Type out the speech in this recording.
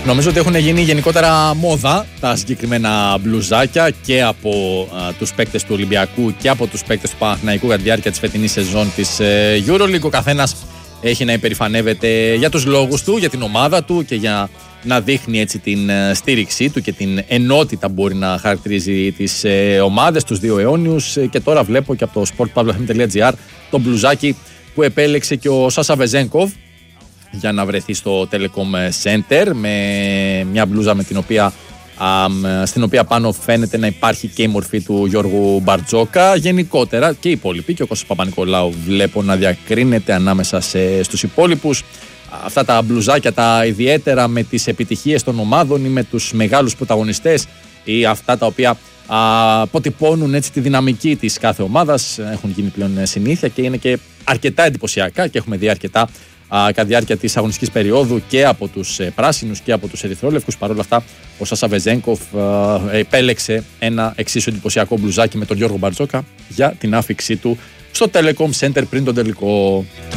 Νομίζω ότι έχουν γίνει γενικότερα μόδα τα συγκεκριμένα μπλουζάκια και από τους παίκτες του Ολυμπιακού και από τους παίκτες του Παναθηναϊκού κατά τη διάρκεια της φετινής σεζόν της EuroLeague. Ο καθένας έχει να υπερηφανεύεται για τους λόγους του, για την ομάδα του και για να δείχνει έτσι την στήριξή του και την ενότητα που μπορεί να χαρακτηρίζει τις ομάδες, τους δύο αιώνιους. Και τώρα βλέπω και από το sportpavlofm.gr το μπλουζάκι που επέλεξε και ο Σάσα Βεζένκοφ για να βρεθεί στο Telecom Center, με μια μπλούζα με την οποία, στην οποία πάνω φαίνεται να υπάρχει και η μορφή του Γιώργου Μπαρτζόκα. Γενικότερα και οι υπόλοιποι, και ο Κώστας Παπα-Νικολάου βλέπω να διακρίνεται ανάμεσα στους υπόλοιπους. Αυτά τα μπλουζάκια, τα ιδιαίτερα με τις επιτυχίες των ομάδων ή με τους μεγάλους πρωταγωνιστές, ή αυτά τα οποία αποτυπώνουν έτσι τη δυναμική της κάθε ομάδας, έχουν γίνει πλέον συνήθεια και είναι και αρκετά εντυπωσιακά και έχουμε δει αρκετά κατά τη διάρκεια της αγωνιστικής περίοδου και από τους πράσινους και από τους ερυθρόλευκους. Παρ' όλα αυτά, ο Σάσα Βεζένκοφ επέλεξε ένα εξίσου εντυπωσιακό μπλουζάκι με τον Γιώργο Μπαρτζόκα για την άφιξή του στο Telecom Center πριν τον τελικό.